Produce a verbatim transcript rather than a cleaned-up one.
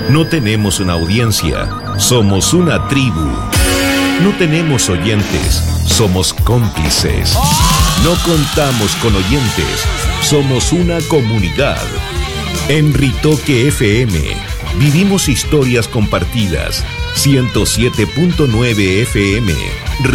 No tenemos una audiencia, somos una tribu. No tenemos oyentes, somos cómplices. No contamos con oyentes, somos una comunidad. En Ritoque F M, vivimos historias compartidas. ciento siete punto nueve F M.